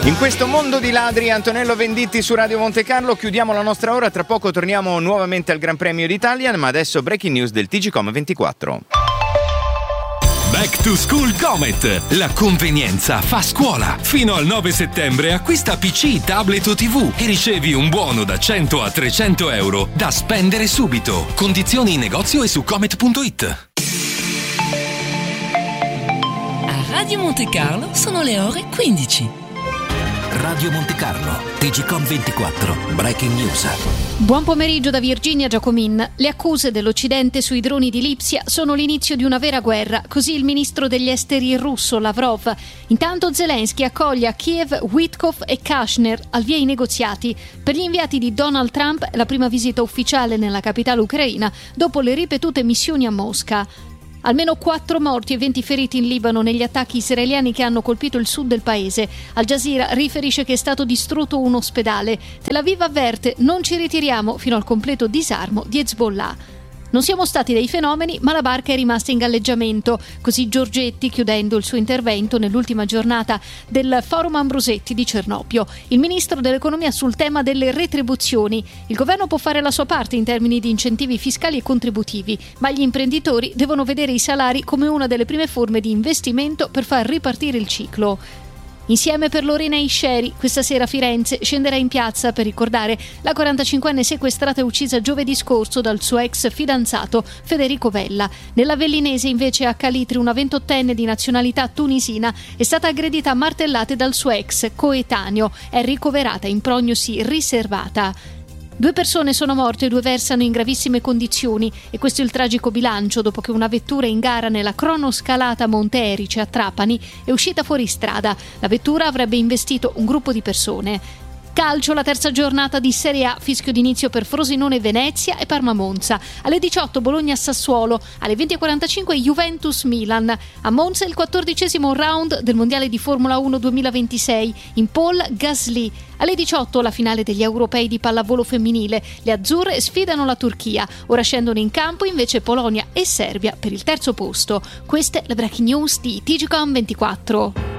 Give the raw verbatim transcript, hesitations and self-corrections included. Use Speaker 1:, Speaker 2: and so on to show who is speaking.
Speaker 1: In questo mondo di ladri, Antonello Venditti su Radio Monte Carlo. Chiudiamo la nostra ora, tra poco torniamo nuovamente al Gran Premio d'Italia, ma adesso breaking news del T G Com ventiquattro.
Speaker 2: Back to School Comet, la convenienza fa scuola. Fino al nove settembre acquista P C, tablet o tivù e ricevi un buono da cento a trecento euro da spendere subito. Condizioni in negozio e su comet punto it.
Speaker 3: A Radio Monte Carlo sono le ore quindici.
Speaker 4: Radio Monte Carlo, T G Com ventiquattro, Breaking News.
Speaker 5: Buon pomeriggio da Virginia Giacomin. Le accuse dell'Occidente sui droni di Lipsia sono l'inizio di una vera guerra, così il ministro degli esteri russo Lavrov. Intanto Zelensky accoglie a Kiev Witkoff e Kushner al via i negoziati. Per gli inviati di Donald Trump è la prima visita ufficiale nella capitale ucraina dopo le ripetute missioni a Mosca. Almeno quattro morti e venti feriti in Libano negli attacchi israeliani che hanno colpito il sud del paese. Al Jazeera riferisce che è stato distrutto un ospedale. Tel Aviv avverte: non ci ritiriamo fino al completo disarmo di Hezbollah. Non siamo stati dei fenomeni, ma la barca è rimasta in galleggiamento. Così Giorgetti, chiudendo il suo intervento nell'ultima giornata del Forum Ambrosetti di Cernopio. Il ministro dell'economia sul tema delle retribuzioni. Il governo può fare la sua parte in termini di incentivi fiscali e contributivi, ma gli imprenditori devono vedere i salari come una delle prime forme di investimento per far ripartire il ciclo. Insieme per Lorena Isceri, questa sera Firenze scenderà in piazza per ricordare la quarantacinquenne sequestrata e uccisa giovedì scorso dal suo ex fidanzato Federico Vella. Nella Vellinese invece a Calitri una ventottenne di nazionalità tunisina è stata aggredita a martellate dal suo ex coetaneo, è ricoverata in prognosi riservata. Due persone sono morte e due versano in gravissime condizioni e questo è il tragico bilancio dopo che una vettura in gara nella cronoscalata Monte Erice a Trapani è uscita fuori strada. La vettura avrebbe investito un gruppo di persone. Calcio, la terza giornata di Serie A, fischio d'inizio per Frosinone Venezia e Parma Monza. Alle diciotto Bologna Sassuolo, alle venti e quarantacinque Juventus Milan. A Monza il quattordicesimo round del Mondiale di Formula uno duemilaventisei, in pole Gasly. Alle diciotto la finale degli europei di pallavolo femminile. Le azzurre sfidano la Turchia. Ora scendono in campo invece Polonia e Serbia per il terzo posto. Queste le breaking news di T G Com ventiquattro.